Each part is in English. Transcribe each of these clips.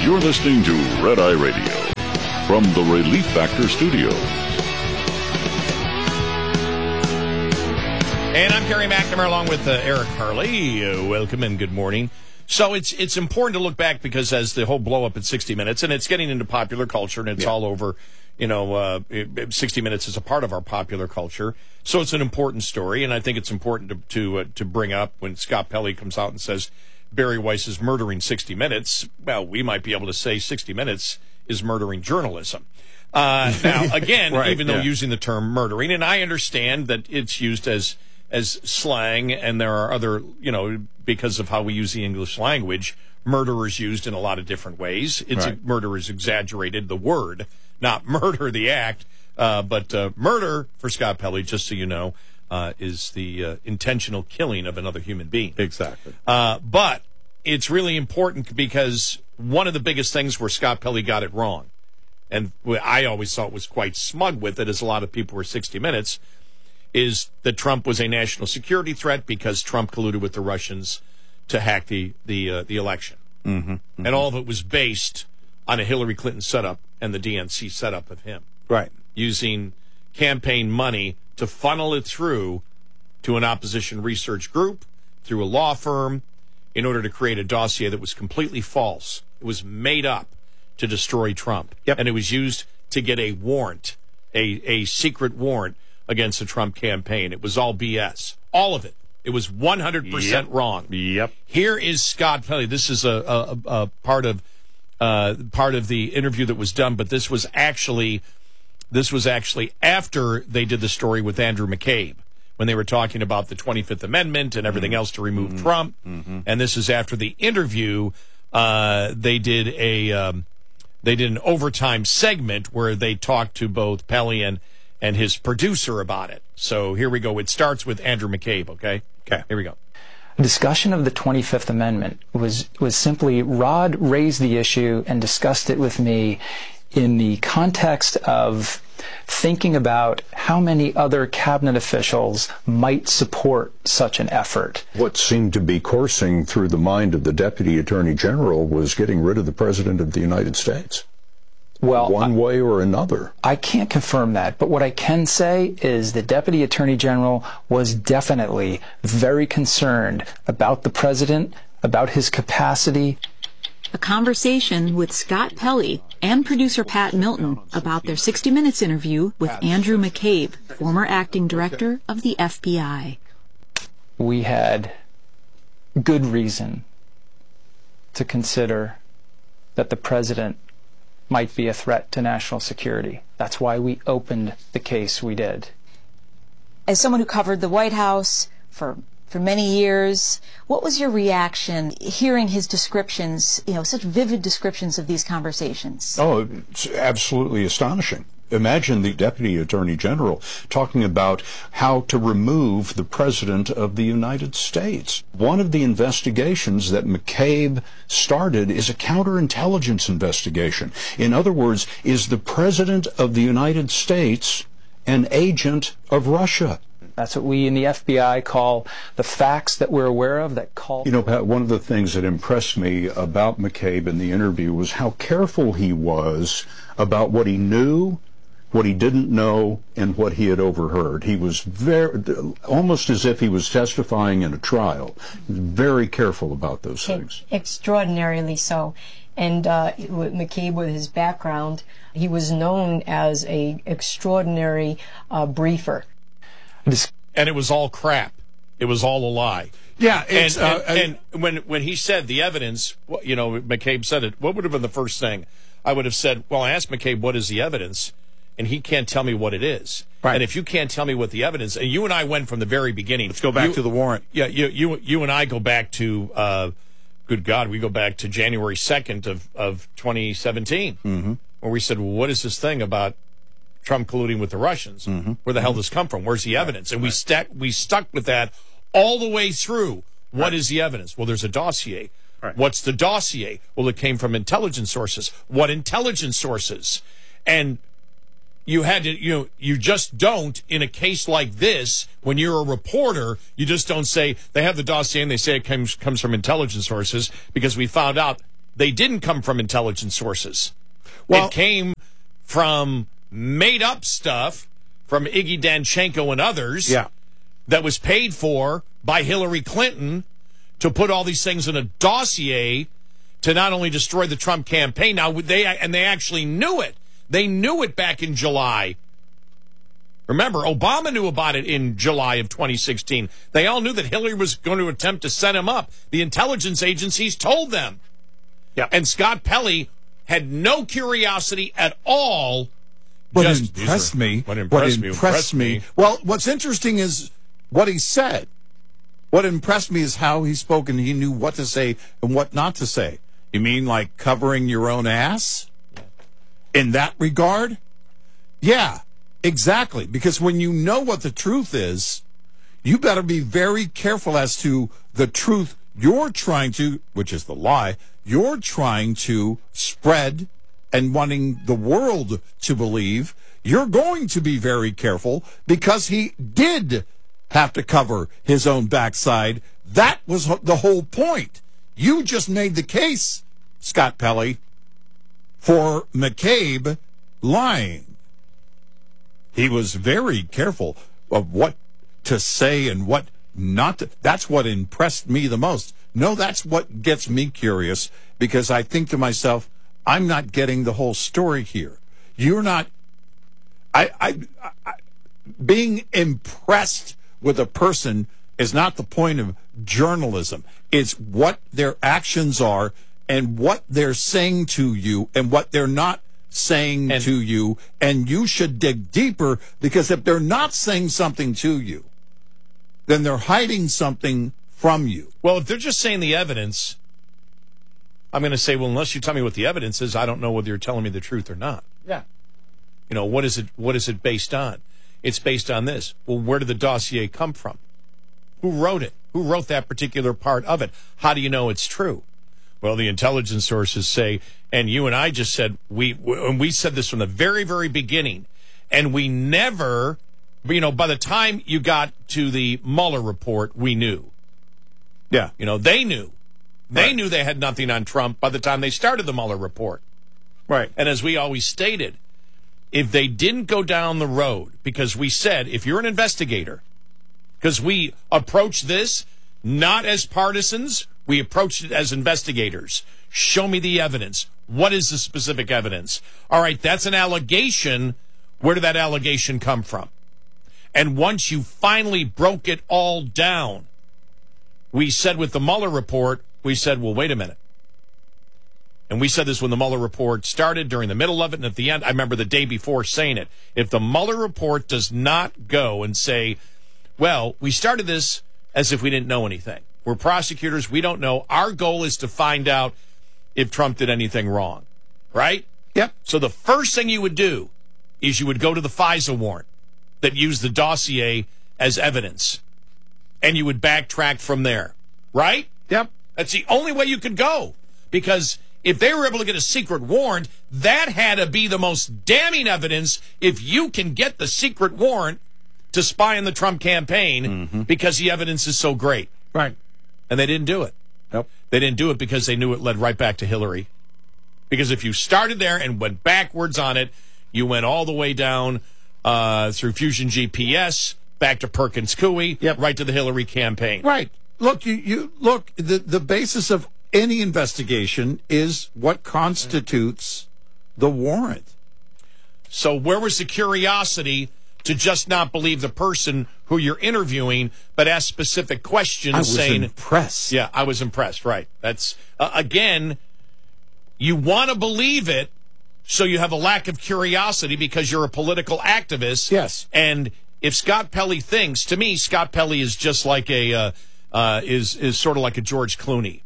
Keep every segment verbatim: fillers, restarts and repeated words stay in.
You're listening to Red Eye Radio from the Relief Factor Studios. And I'm Kerry McNamara along with uh, Eric Harley. Uh, welcome and good morning. So it's it's important to look back because as the whole blow up at sixty minutes, and it's getting into popular culture and it's yeah. all over, you know, uh, it, sixty minutes is a part of our popular culture. So it's an important story, and I think it's important to to, uh, to bring up when Scott Pelley comes out and says Bari Weiss is murdering sixty minutes. Well, we might be able to say sixty minutes is murdering journalism. Uh, now, again, right, even though yeah. using the term murdering, and I understand that it's used as as slang, and there are other, you know, because of how we use the English language, murder is used in a lot of different ways. It's right. a, murder is exaggerated, the word, not murder, the act. Uh, but uh, murder, for Scott Pelley, just so you know, uh, is the uh, intentional killing of another human being. Exactly. Uh, but it's really important because one of the biggest things where Scott Pelley got it wrong, and I always thought was quite smug with it, as a lot of people were sixty minutes, is that Trump was a national security threat because Trump colluded with the Russians to hack the the uh, the election. Mm-hmm, mm-hmm. And all of it was based on a Hillary Clinton setup and the D N C setup of him. Right. Using campaign money to funnel it through to an opposition research group, through a law firm, in order to create a dossier that was completely false. It was made up to destroy Trump. Yep. And it was used to get a warrant, a, a secret warrant against the Trump campaign. It was all B S. All of it. It was one hundred percent yep. wrong. Yep. Here is Scott Pelley. This is a, a, a part of uh, part of the interview that was done, but this was actually this was actually after they did the story with Andrew McCabe, when they were talking about the twenty-fifth Amendment and everything mm-hmm. else to remove mm-hmm. Trump. Mm-hmm. And this is after the interview. Uh, they did a um, they did an overtime segment where they talked to both Pelley and and his producer about it. So here we go. It starts with Andrew McCabe, okay? Okay. Here we go. Discussion of the twenty-fifth Amendment was was simply Rod raised the issue and discussed it with me in the context of thinking about how many other cabinet officials might support such an effort. What seemed to be coursing through the mind of the Deputy Attorney General was getting rid of the President of the United States. Well, one way or another. I can't confirm that, but what I can say is the Deputy Attorney General was definitely very concerned about the President, about his capacity. A conversation with Scott Pelley and producer Pat Milton about their sixty minutes interview with Andrew McCabe, former acting director of the F B I. We had good reason to consider that the President might be a threat to national security. That's why we opened the case we did. As someone who covered the White House for for many years, what was your reaction hearing his descriptions, you know, such vivid descriptions of these conversations? Oh, it's absolutely astonishing. Imagine the Deputy Attorney General talking about how to remove the President of the United States. One of the investigations that McCabe started is a counterintelligence investigation. In other words, is the President of the United States an agent of Russia? That's what we in the F B I call the facts that we're aware of that call... You know, Pat, one of the things that impressed me about McCabe in the interview was how careful he was about what he knew, what he didn't know, and what he had overheard. He was very, almost as if he was testifying in a trial, very careful about those things. Extraordinarily so. And uh, McCabe, with his background, he was known as a extraordinary uh, briefer. And it was all crap. It was all a lie. Yeah, and, uh, and, and when when he said the evidence, you know, McCabe said it. What would have been the first thing? I would have said, well, I asked McCabe, what is the evidence? And he can't tell me what it is. Right. And if you can't tell me what the evidence, and you and I went from the very beginning. Let's go back you, to the warrant. Yeah, you you you and I go back to, uh, good God, we go back to January second of, of twenty seventeen, mm-hmm. where we said, well, what is this thing about Trump colluding with the Russians? Mm-hmm. Where the hell does this come from? Where's the evidence? And right. we stuck we stuck with that all the way through. What right. is the evidence? Well, there's a dossier. Right. What's the dossier? Well, it came from intelligence sources. What intelligence sources? And you had to, you know, you just don't, in a case like this, when you're a reporter, you just don't say, they have the dossier and they say it comes, comes from intelligence sources, because we found out they didn't come from intelligence sources. Well, it came from made-up stuff from Iggy Danchenko and others yeah. that was paid for by Hillary Clinton to put all these things in a dossier to not only destroy the Trump campaign. Now, they and they actually knew it. They knew it back in July. Remember, Obama knew about it in July of twenty sixteen. They all knew that Hillary was going to attempt to set him up. The intelligence agencies told them. Yeah. And Scott Pelley had no curiosity at all. What Just, impressed are, me, what impressed what me, impressed me, me. well, what's interesting is what he said. What impressed me is how he spoke, and he knew what to say and what not to say. You mean like covering your own ass? In that regard? Yeah, exactly. Because when you know what the truth is, you better be very careful as to the truth you're trying to, which is the lie, you're trying to spread and wanting the world to believe. You're going to be very careful because he did have to cover his own backside. That was the whole point. You just made the case, Scott Pelley, for McCabe lying. He was very careful of what to say and what not to. That's what impressed me the most. No, that's what gets me curious, because I think to myself, I'm not getting the whole story here. You're not. I, I, I being impressed with a person is not the point of journalism. It's what their actions are and what they're saying to you and what they're not saying and, to you. And you should dig deeper, because if they're not saying something to you, then they're hiding something from you. Well, if they're just saying the evidence, I'm going to say, well, unless you tell me what the evidence is, I don't know whether you're telling me the truth or not. Yeah. You know, what is it? What is it based on? It's based on this. Well, where did the dossier come from? Who wrote it? Who wrote that particular part of it? How do you know it's true? Well, the intelligence sources say, and you and I just said, we, and we said this from the very, very beginning, and we never, you know, by the time you got to the Mueller report, we knew. Yeah. You know, they knew. They Right. knew they had nothing on Trump by the time they started the Mueller report. Right. And as we always stated, if they didn't go down the road, because we said, if you're an investigator, because we approached this not as partisans, we approached it as investigators. Show me the evidence. What is the specific evidence? All right, that's an allegation. Where did that allegation come from? And once you finally broke it all down, we said with the Mueller report, we said, well, wait a minute. And we said this when the Mueller report started, during the middle of it, and at the end. I remember the day before saying it. If the Mueller report does not go and say, well, we started this as if we didn't know anything. We're prosecutors. We don't know. Our goal is to find out if Trump did anything wrong. Right? Yep. So the first thing you would do is you would go to the FISA warrant that used the dossier as evidence. And you would backtrack from there. Right? Yep. That's the only way you could go. Because if they were able to get a secret warrant, that had to be the most damning evidence if you can get the secret warrant to spy on the Trump campaign mm-hmm. because the evidence is so great. Right. And they didn't do it. Nope. They didn't do it because they knew it led right back to Hillary. Because if you started there and went backwards on it, you went all the way down uh, through Fusion G P S, back to Perkins Coie, yep. right to the Hillary campaign. Right. Look, you, you look, the, the basis of any investigation is what constitutes the warrant. So where was the curiosity to just not believe the person who you're interviewing, but ask specific questions? I was saying, impressed. Yeah, I was impressed. Right. That's uh, again, you want to believe it, so you have a lack of curiosity because you're a political activist. Yes. And if Scott Pelley thinks, to me, Scott Pelley is just like a uh, uh, is is sort of like a George Clooney.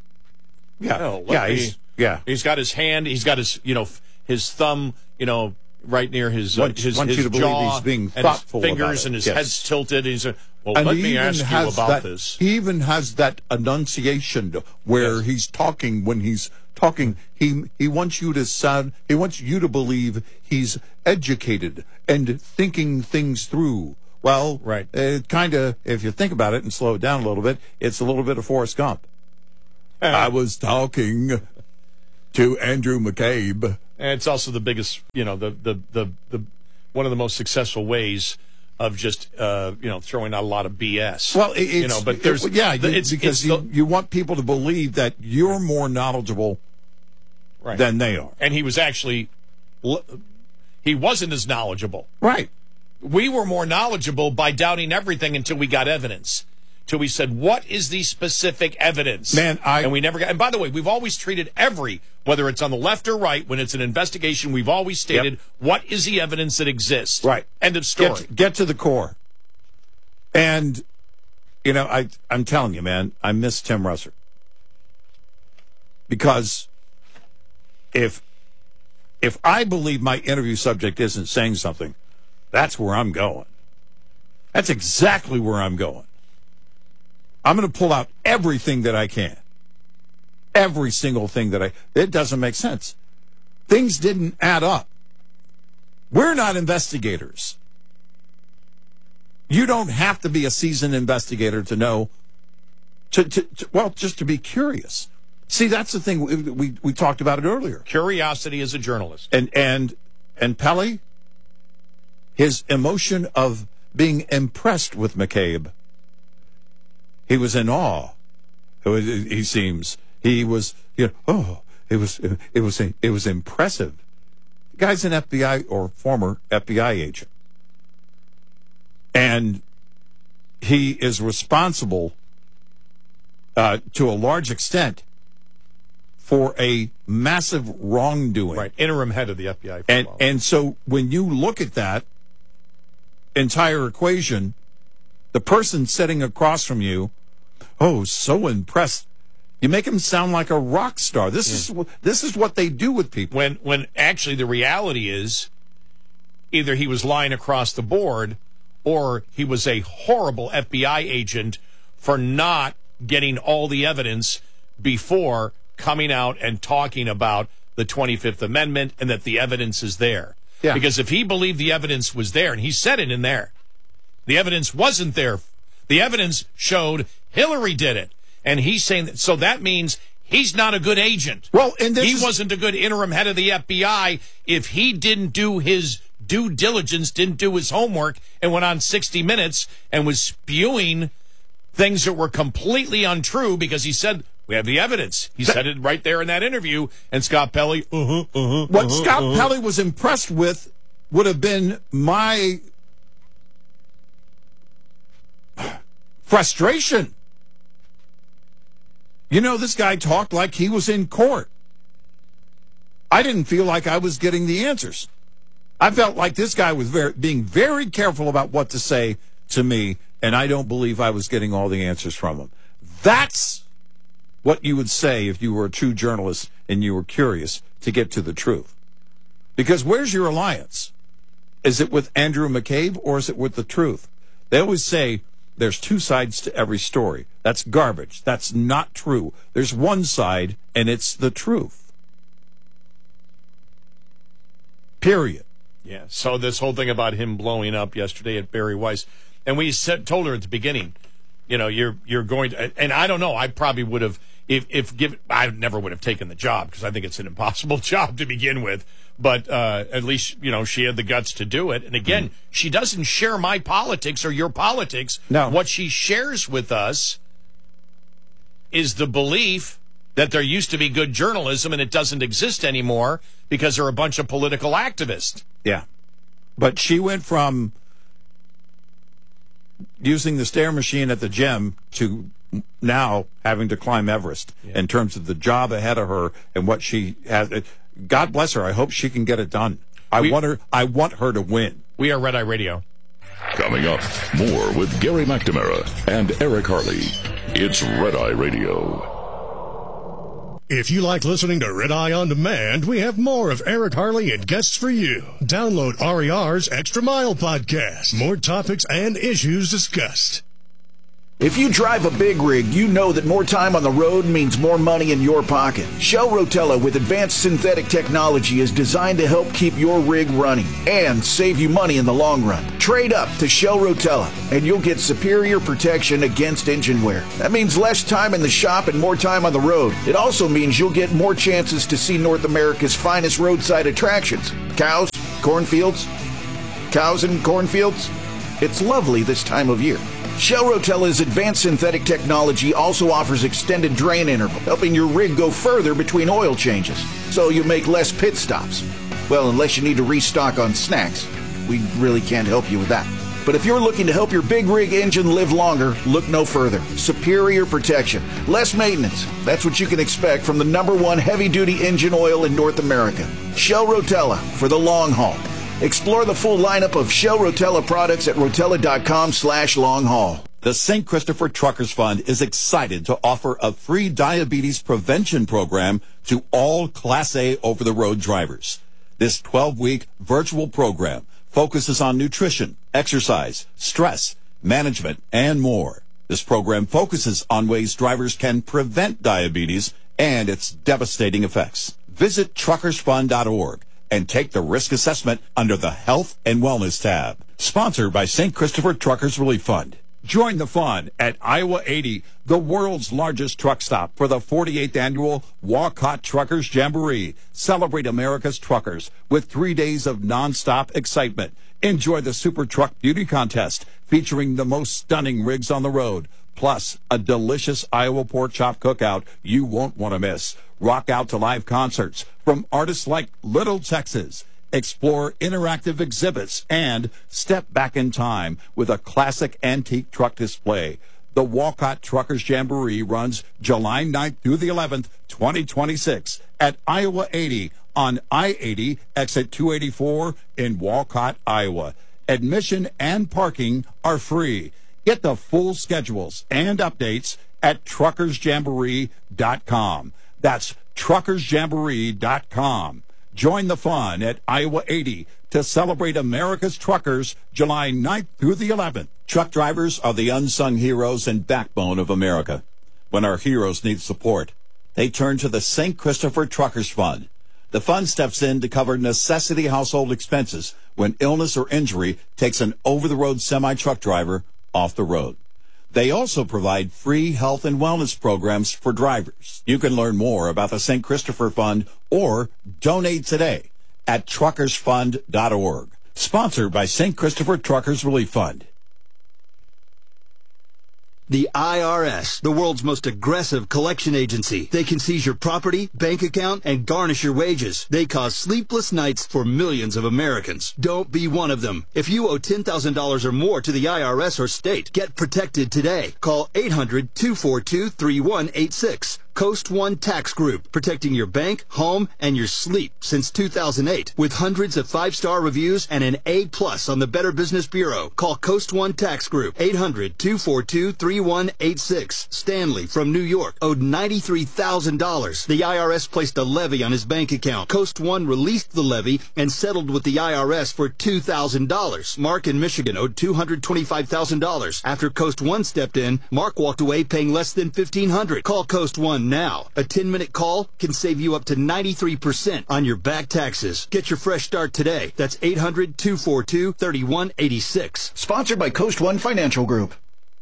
Yeah, No, let yeah, me- he's, yeah. He's got his hand. He's got his, you know, f- his thumb, you know, right near his uh, Want- his, want his you to believe jaw he's being and thoughtful his about fingers it. and his Yes. head's tilted. And he's like, well, And let he me even ask you has about that, this. He even has that enunciation where Yes. he's talking when he's talking. He he wants you to sound. He wants you to believe he's educated and thinking things through. Well, Right. It kind of, if you think about it and slow it down a little bit, it's a little bit of Forrest Gump. I was talking to Andrew McCabe. And it's also the biggest, you know, the the the, the one of the most successful ways of just, uh, you know, throwing out a lot of B S. Well, it's, you know, but there's it, yeah, the, it's, because it's you, the, you want people to believe that you're more knowledgeable right. than they are. And he was actually, he wasn't as knowledgeable. Right. We were more knowledgeable by doubting everything until we got evidence. Till we said, what is the specific evidence? Man, I... And we never got... And by the way, we've always treated every, whether it's on the left or right, when it's an investigation, we've always stated, yep. what is the evidence that exists? Right. End of story. Get, get to the core. And, you know, I, I'm telling you, man, I miss Tim Russer. Because if if I believe my interview subject isn't saying something, that's where I'm going. That's exactly where I'm going. I'm going to pull out everything that I can. Every single thing that I... It doesn't make sense. Things didn't add up. We're not investigators. You don't have to be a seasoned investigator to know... To, to, to well, just to be curious. See, that's the thing. We, we, we talked about it earlier. Curiosity as a journalist. And, and, and Pelley, his emotion of being impressed with McCabe... He was in awe. He seems. He was, you know, oh, it was, it was, it was impressive. The guy's an F B I or former F B I agent. And he is responsible uh, to a large extent for a massive wrongdoing. Right, interim head of the F B I. And, and so when you look at that entire equation, the person sitting across from you, oh, so impressed. You make him sound like a rock star. This yeah. is this is what they do with people. When when actually the reality is, either he was lying across the board, or he was a horrible F B I agent for not getting all the evidence before coming out and talking about the twenty-fifth Amendment and that the evidence is there. Yeah. Because if he believed the evidence was there, and he said it in there, the evidence wasn't there. The evidence showed Hillary did it. And he's saying that, so that means he's not a good agent. Well, and this he is, wasn't a good interim head of the F B I if he didn't do his due diligence, didn't do his homework, and went on sixty minutes and was spewing things that were completely untrue because he said, we have the evidence. He that, said it right there in that interview. And Scott Pelley, uh-huh, uh-huh, what uh-huh, Scott uh-huh. Pelley was impressed with would have been my frustration. You know, this guy talked like he was in court. I didn't feel like I was getting the answers. I felt like this guy was very, being very careful about what to say to me, and I don't believe I was getting all the answers from him. That's what you would say if you were a true journalist and you were curious to get to the truth. Because where's your alliance? Is it with Andrew McCabe or is it with the truth? They always say there's two sides to every story. That's garbage. That's not true. There's one side, and it's the truth. Period. Yeah, so this whole thing about him blowing up yesterday at Barry Weiss, and we said, told her at the beginning, you know, you're you're going to, and I don't know, I probably would have, if, if given, I never would have taken the job, because I think it's an impossible job to begin with, but uh, at least, you know, she had the guts to do it. And again, mm. she doesn't share my politics or your politics. No. What she shares with us is the belief that there used to be good journalism and it doesn't exist anymore because there are a bunch of political activists. Yeah. But she went from using the stair machine at the gym to now having to climb Everest yeah. in terms of the job ahead of her and what she has. God bless her. I hope she can get it done. I we, want her. I want her to win. We are Red Eye Radio. Coming up, more with Gary McNamara and Eric Harley. It's Red Eye Radio. If you like listening to Red Eye On Demand, we have more of Eric Harley and guests for you. Download R E R's Extra Mile podcast. More topics and issues discussed. If you drive a big rig, you know that more time on the road means more money in your pocket. Shell Rotella with advanced synthetic technology is designed to help keep your rig running and save you money in the long run. Trade up to Shell Rotella and you'll get superior protection against engine wear. That means less time in the shop and more time on the road. It also means you'll get more chances to see North America's finest roadside attractions. Cows, cornfields, cows and cornfields. It's lovely this time of year. Shell Rotella's advanced synthetic technology also offers extended drain interval, helping your rig go further between oil changes, so you make less pit stops. Well, unless you need to restock on snacks. We really can't help you with that. But if you're looking to help your big rig engine live longer, look no further. Superior protection, less maintenance. That's what you can expect from the number one heavy-duty engine oil in North America. Shell Rotella for the long haul. Explore the full lineup of Shell Rotella products at rotella.com slash long haul. The Saint Christopher Truckers Fund is excited to offer a free diabetes prevention program to all Class A over-the-road drivers. This twelve-week virtual program focuses on nutrition, exercise, stress, management, and more. This program focuses on ways drivers can prevent diabetes and its devastating effects. Visit truckers fund dot org. and take the risk assessment under the Health and Wellness tab. Sponsored by Saint Christopher Truckers Relief Fund. Join the fun at Iowa eighty, the world's largest truck stop, for the forty-eighth annual Walcott Truckers Jamboree. Celebrate America's truckers with three days of nonstop excitement. Enjoy the Super Truck Beauty Contest featuring the most stunning rigs on the road, plus a delicious Iowa pork chop cookout you won't want to miss. Rock out to live concerts from artists like Little Texas. Explore interactive exhibits and step back in time with a classic antique truck display. The Walcott Truckers Jamboree runs July ninth through the eleventh, twenty twenty-six at Iowa eighty on I eighty, exit two eighty-four in Walcott, Iowa. Admission and parking are free. Get the full schedules and updates at truckers jamboree dot com. That's truckers jamboree dot com. Join the fun at Iowa eighty to celebrate America's truckers July ninth through the eleventh. Truck drivers are the unsung heroes and backbone of America. When our heroes need support, they turn to the Saint Christopher Truckers Fund. The fund steps in to cover necessity household expenses when illness or injury takes an over-the-road semi-truck driver off the road. They also provide free health and wellness programs for drivers. You can learn more about the Saint Christopher Fund or donate today at truckers fund dot org. Sponsored by Saint Christopher Truckers Relief Fund. The I R S, the world's most aggressive collection agency. They can seize your property, bank account, and garnish your wages. They cause sleepless nights for millions of Americans. Don't be one of them. If you owe ten thousand dollars or more to the I R S or state, get protected today. Call eight hundred, two four two, three one eight six. Coast One Tax Group, protecting your bank, home, and your sleep since two thousand eight. With hundreds of five-star reviews and an A plus on the Better Business Bureau. Call Coast One Tax Group, eight hundred, two four two, three one eight six. Stanley from New York owed ninety-three thousand dollars. The I R S placed a levy on his bank account. Coast One released the levy and settled with the I R S for two thousand dollars. Mark in Michigan owed two hundred twenty-five thousand dollars. After Coast One stepped in, Mark walked away paying less than fifteen hundred dollars. Call Coast One now. A ten-minute call can save you up to ninety-three percent on your back taxes. Get your fresh start today. That's eight hundred, two four two, three one eight six. Sponsored by Coast One Financial Group.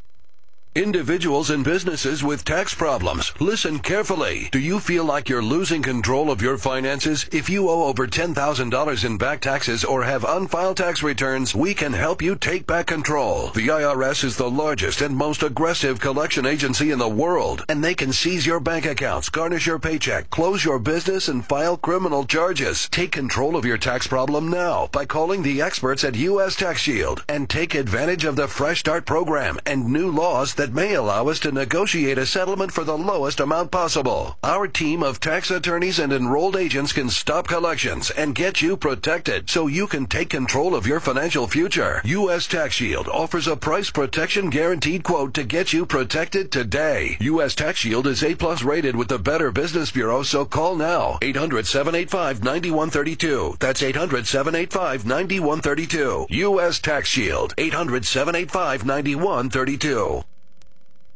Individuals and businesses with tax problems, listen carefully. Do you feel like you're losing control of your finances? If you owe over ten thousand dollars in back taxes or have unfiled tax returns, we can help you take back control. The I R S is the largest and most aggressive collection agency in the world, and they can seize your bank accounts, garnish your paycheck, close your business, and file criminal charges. Take control of your tax problem now by calling the experts at U S Tax Shield and take advantage of the Fresh Start program and new laws that that may allow us to negotiate a settlement for the lowest amount possible. Our team of tax attorneys and enrolled agents can stop collections and get you protected so you can take control of your financial future. U S Tax Shield offers a price protection guaranteed quote to get you protected today. U S Tax Shield is A plus rated with the Better Business Bureau, so call now. eight hundred, seven eight five, nine one three two. That's eight hundred, seven eight five, nine one three two. U S Tax Shield. eight hundred, seven eight five, nine one three two.